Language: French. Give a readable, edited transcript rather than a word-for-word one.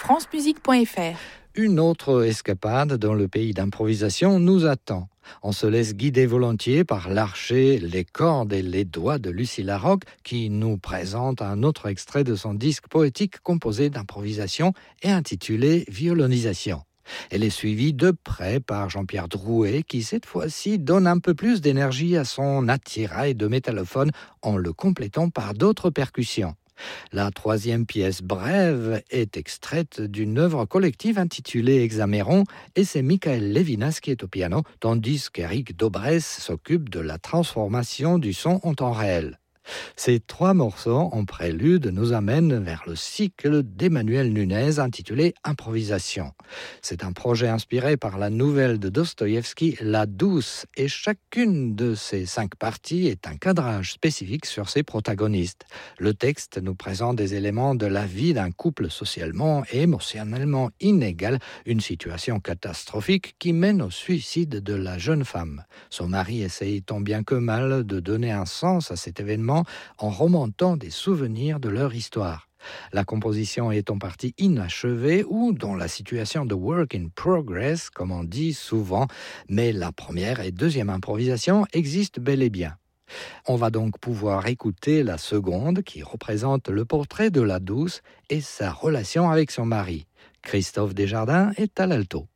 francemusique.fr. Une autre escapade dans le pays d'improvisation nous attend. On se laisse guider volontiers par l'archet, les cordes et les doigts de Lucie Larocque qui nous présente un autre extrait de son disque poétique composé d'improvisation et intitulé Violonisation. Elle est suivie de près par Jean-Pierre Drouet qui cette fois-ci donne un peu plus d'énergie à son attirail de métallophone en le complétant par d'autres percussions. La troisième pièce brève est extraite d'une œuvre collective intitulée Hexaméron et c'est Michael Levinas qui est au piano, tandis qu'Éric Daubresse s'occupe de la transformation du son en temps réel. Ces trois morceaux en prélude nous amènent vers le cycle d'Emmanuel Nunez intitulé Improvisation. C'est un projet inspiré par la nouvelle de Dostoïevski, La Douce, et chacune de ces 5 parties est un cadrage spécifique sur ses protagonistes. Le texte nous présente des éléments de la vie d'un couple socialement et émotionnellement inégal, une situation catastrophique qui mène au suicide de la jeune femme. Son mari essaye tant bien que mal de donner un sens à cet événement en remontant des souvenirs de leur histoire. La composition est en partie inachevée ou dans la situation de work in progress, comme on dit souvent, mais la première et deuxième improvisation existent bel et bien. On va donc pouvoir écouter la seconde qui représente le portrait de la douce et sa relation avec son mari. Christophe Desjardins est à l'alto.